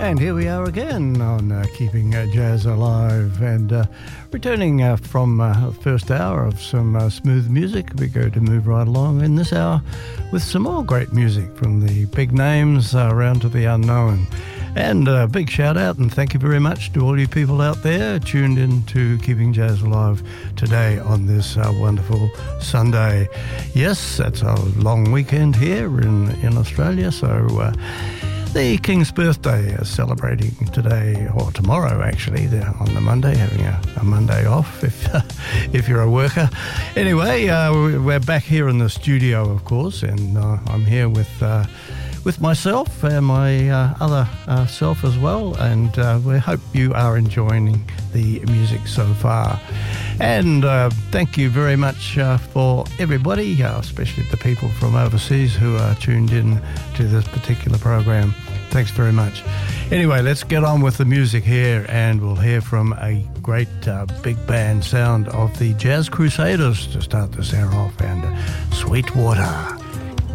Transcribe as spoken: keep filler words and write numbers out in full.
And here we are again on uh, Keeping uh, Jazz Alive, and uh, returning uh, from uh, the first hour of some uh, smooth music. We go to move right along in this hour with some more great music from the big names uh, around to the unknown. And a big shout out and thank you very much to all you people out there tuned in to Keeping Jazz Alive today on this uh, wonderful Sunday. Yes, it's a long weekend here in, in Australia, so uh, the King's birthday is celebrating today, or tomorrow actually, on the Monday, having a, a Monday off if uh, if you're a worker. Anyway, uh, we're back here in the studio, of course, and uh, I'm here with... Uh, with myself and my uh, other uh, self as well, and uh, we hope you are enjoying the music so far. And uh, thank you very much uh, for everybody, uh, especially the people from overseas who are tuned in to this particular program. Thanks very much. Anyway, let's get on with the music here, and we'll hear from a great uh, big band sound of the Jazz Crusaders to start this hour off, and uh, Sweetwater.